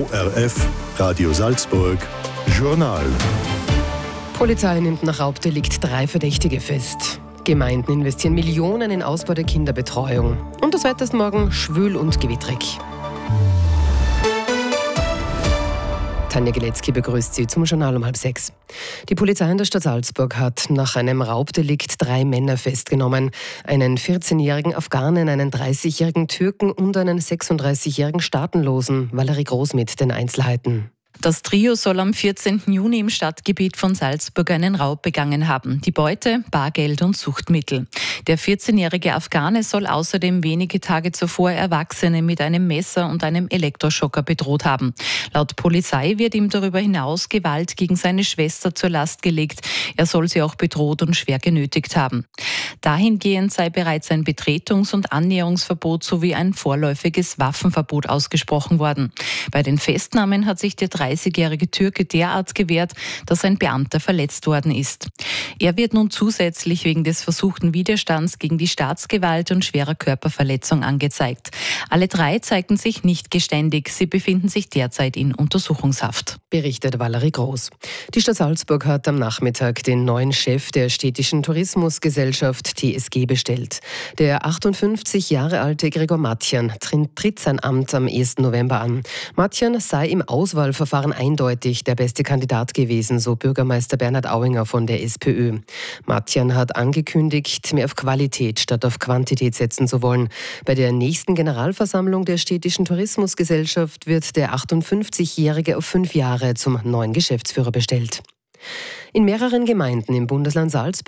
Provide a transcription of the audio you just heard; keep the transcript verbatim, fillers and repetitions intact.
O R F, Radio Salzburg, Journal. Polizei nimmt nach Raubdelikt drei Verdächtige fest. Gemeinden investieren Millionen in Ausbau der Kinderbetreuung. Und das Wetter ist morgen schwül und gewittrig. Tanja Geletzky begrüßt Sie zum Journal um halb sechs. Die Polizei in der Stadt Salzburg hat nach einem Raubdelikt drei Männer festgenommen. Einen vierzehnjährigen Afghanen, einen dreißigjährigen Türken und einen sechsunddreißigjährigen Staatenlosen. Valerie Groß mit den Einzelheiten. Das Trio soll am vierzehnten Juni im Stadtgebiet von Salzburg einen Raub begangen haben. Die Beute, Bargeld und Suchtmittel. Der vierzehnjährige Afghane soll außerdem wenige Tage zuvor Erwachsene mit einem Messer und einem Elektroschocker bedroht haben. Laut Polizei wird ihm darüber hinaus Gewalt gegen seine Schwester zur Last gelegt. Er soll sie auch bedroht und schwer genötigt haben. Dahingehend sei bereits ein Betretungs- und Annäherungsverbot sowie ein vorläufiges Waffenverbot ausgesprochen worden. Bei den Festnahmen hat sich der dreißigjährige Türke derart gewehrt, dass ein Beamter verletzt worden ist. Er wird nun zusätzlich wegen des versuchten Widerstands gegen die Staatsgewalt und schwerer Körperverletzung angezeigt. Alle drei zeigten sich nicht geständig. Sie befinden sich derzeit in Untersuchungshaft. Berichtet Valerie Groß. Die Stadt Salzburg hat am Nachmittag den neuen Chef der städtischen Tourismusgesellschaft T S G bestellt. Der achtundfünfzig Jahre alte Gregor Matjan tritt sein Amt am ersten November an. Matjan sei im Auswahlverfahren eindeutig der beste Kandidat gewesen, so Bürgermeister Bernhard Auinger von der SPÖ. Matjan hat angekündigt, mehr auf Qualität statt auf Quantität setzen zu wollen. Bei der nächsten Generalversammlung der städtischen Tourismusgesellschaft wird der achtundfünfzigjährige auf fünf Jahre zum neuen Geschäftsführer bestellt. In mehreren Gemeinden im Bundesland Salzburg